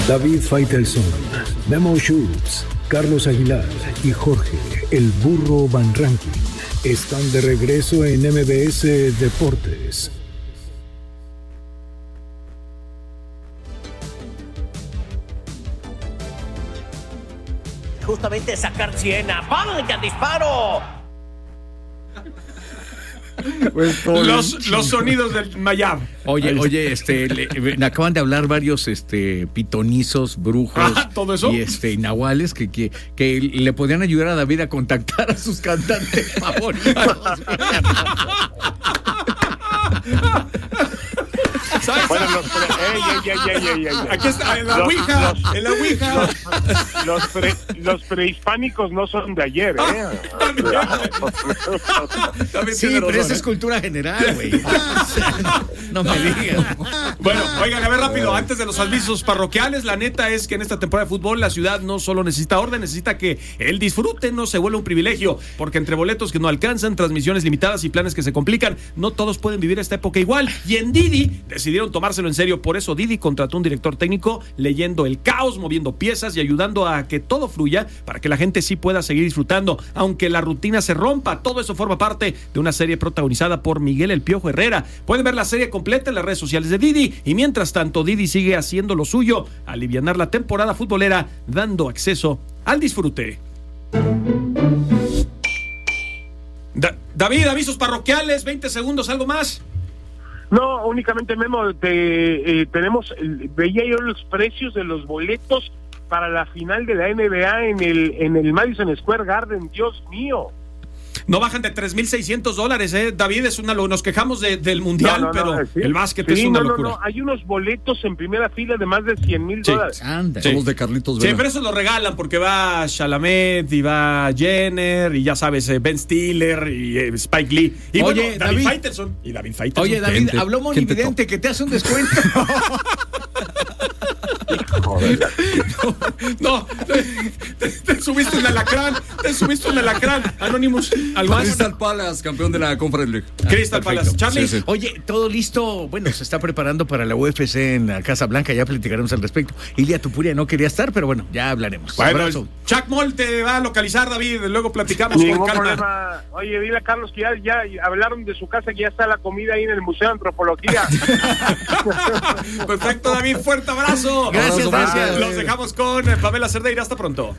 David Faitelson, Memo Schultz, Carlos Aguilar y Jorge El Burro Van Rankin están de regreso en MBS Deportes. Justamente sacar Siena. ¡Vaya disparo! Pues los sonidos del Mayab. Oye, me acaban de hablar varios pitonizos, brujos ¿todo eso? y nahuales que le podrían ayudar a David a contactar a sus cantantes favoritos. ¿Sabes? Bueno, aquí está, en la Ouija. Los prehispánicos no son de ayer, Sí, pero esa es cultura general, güey. No me digas. Bueno, oigan, a ver rápido, antes de los avisos parroquiales, la neta es que en esta temporada de fútbol la ciudad no solo necesita orden, necesita que el disfrute no se vuelva un privilegio, porque entre boletos que no alcanzan, transmisiones limitadas y planes que se complican, no todos pueden vivir esta época igual. Y en Didi decidieron tomárselo en serio, por eso Didi contrató un director técnico leyendo el caos, moviendo piezas y ayudando a que todo fluya para que la gente sí pueda seguir disfrutando, aunque la rutina se rompa. Todo eso forma parte de una serie protagonizada por Miguel El Piojo Herrera. Pueden ver la serie completa en las redes sociales de Didi, y mientras tanto Didi sigue haciendo lo suyo, alivianar la temporada futbolera, dando acceso al disfrute. David, avisos parroquiales, 20 segundos, ¿algo más? No, únicamente, Memo, veía yo los precios de los boletos para la final de la NBA en el Madison Square Garden. Dios mío. No bajan de $3,600, David, nos quejamos del mundial, pero ¿sí? El básquet es una locura. No, hay unos boletos en primera fila de más de $100,000. Sí, somos de Carlitos Vela. Sí, pero eso lo regalan porque va Chalamet y va Jenner y ya sabes, Ben Stiller y Spike Lee. Y oye, David Faitelson. Oye, David, habló Monividente que te hace un descuento. No, te subiste un alacrán, Anonymous. Crystal Palace, campeón de la Conference League. Crystal Palace, Charlie. Sí. Oye, todo listo. Bueno, se está preparando para la UFC en la Casa Blanca, ya platicaremos al respecto. Ilia Tupuria no quería estar, pero bueno, ya hablaremos. Bueno, Chuck Moll te va a localizar, David, luego platicamos con calma. Problema. Oye, dile a Carlos que ya hablaron de su casa, que ya está la comida ahí en el Museo de Antropología. Perfecto, David, fuerte abrazo. Gracias. Los dejamos con Pamela Cerdeira, hasta pronto.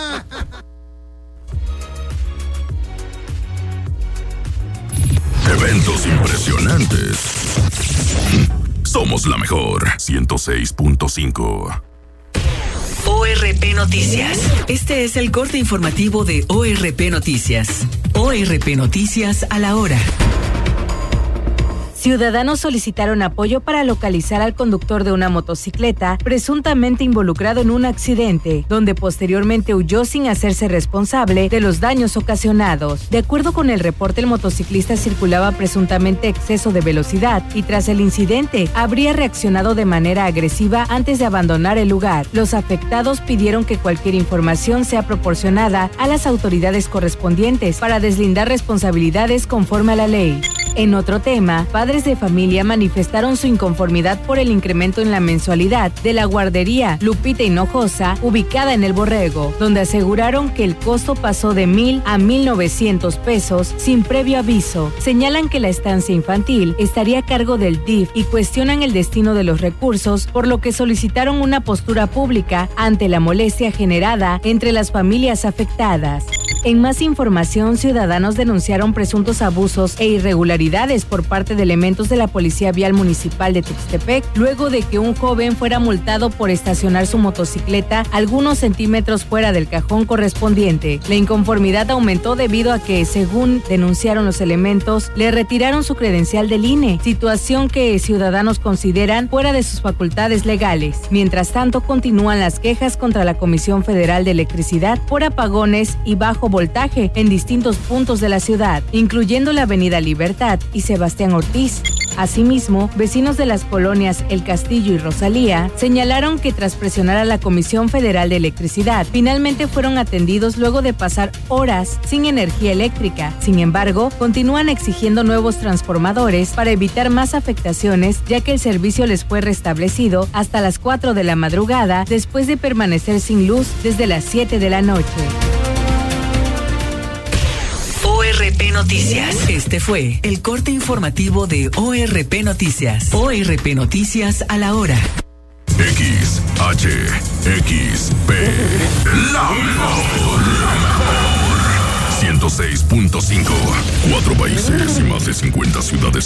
Eventos impresionantes. Somos la mejor 106.5. ORP Noticias. Este es el corte informativo de ORP Noticias. ORP Noticias a la hora. Ciudadanos solicitaron apoyo para localizar al conductor de una motocicleta presuntamente involucrado en un accidente, donde posteriormente huyó sin hacerse responsable de los daños ocasionados. De acuerdo con el reporte, el motociclista circulaba presuntamente a exceso de velocidad y tras el incidente habría reaccionado de manera agresiva antes de abandonar el lugar. Los afectados pidieron que cualquier información sea proporcionada a las autoridades correspondientes para deslindar responsabilidades conforme a la ley. En otro tema, padres de familia manifestaron su inconformidad por el incremento en la mensualidad de la guardería Lupita Hinojosa, ubicada en El Borrego, donde aseguraron que el costo pasó de 1,000 a 1,900 pesos sin previo aviso. Señalan que la estancia infantil estaría a cargo del DIF y cuestionan el destino de los recursos, por lo que solicitaron una postura pública ante la molestia generada entre las familias afectadas. En más información, ciudadanos denunciaron presuntos abusos e irregularidades por parte de elementos de la Policía Vial Municipal de Tuxtepec, luego de que un joven fuera multado por estacionar su motocicleta algunos centímetros fuera del cajón correspondiente. La inconformidad aumentó debido a que, según denunciaron los elementos, le retiraron su credencial del INE, situación que ciudadanos consideran fuera de sus facultades legales. Mientras tanto, continúan las quejas contra la Comisión Federal de Electricidad por apagones y bajo voltaje en distintos puntos de la ciudad, incluyendo la Avenida Libertad y Sebastián Ortiz. Asimismo, vecinos de las colonias El Castillo y Rosalía señalaron que tras presionar a la Comisión Federal de Electricidad, finalmente fueron atendidos luego de pasar horas sin energía eléctrica. Sin embargo, continúan exigiendo nuevos transformadores para evitar más afectaciones, ya que el servicio les fue restablecido hasta las 4 de la madrugada después de permanecer sin luz desde las 7 de la noche. ORP Noticias. Este fue el corte informativo de ORP Noticias. ORP Noticias a la hora. XHXP. La mejor. 106.5. 4 países y más de 50 ciudades.